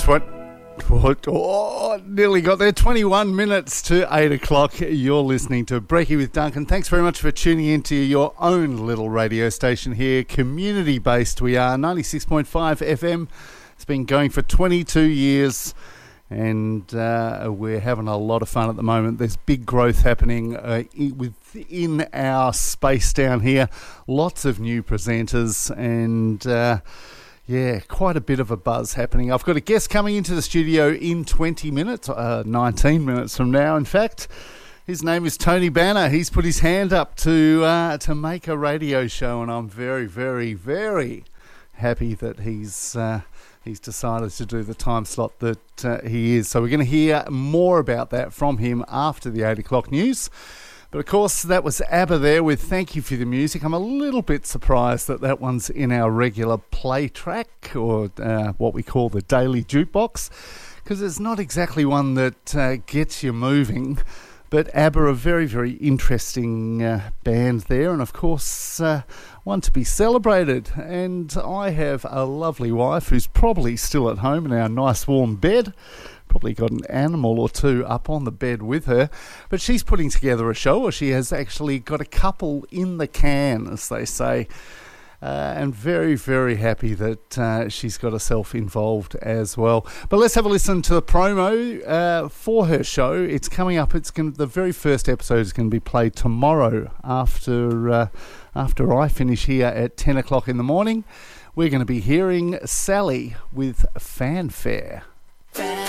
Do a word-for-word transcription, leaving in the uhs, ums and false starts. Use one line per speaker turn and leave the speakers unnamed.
Tw- oh, nearly got there. twenty-one minutes to eight o'clock. You're listening to Breaky with Duncan. Thanks very much for tuning into your own little radio station here. Community-based we are, ninety-six point five F M. It's been going for twenty-two years, and uh, we're having a lot of fun at the moment. There's big growth happening uh, within our space down here. Lots of new presenters and... Uh, Yeah, quite a bit of a buzz happening. I've got a guest coming into the studio in twenty minutes, uh, nineteen minutes from now, in fact. His name is Tony Banner. He's put his hand up to uh, to make a radio show, and I'm very, very, very happy that he's uh, he's decided to do the time slot that uh, he is. So we're going to hear more about that from him after the eight o'clock news. But of course, that was ABBA there with Thank You for the Music. I'm a little bit surprised that that one's in our regular play track, or uh, what we call the daily jukebox, because it's not exactly one that uh, gets you moving. But ABBA are a very, very interesting uh, band there, and of course, uh, one to be celebrated. And I have a lovely wife who's probably still at home in our nice warm bed. Probably got an animal or two up on the bed with her, but she's putting together a show, or she has actually got a couple in the can, as they say, uh, and very, very happy that uh, she's got herself involved as well. But let's have a listen to the promo uh, for her show. It's coming up. It's going the very first episode is going to be played tomorrow after uh, after I finish here at ten o'clock in the morning. We're going to be hearing Sally with Fanfare.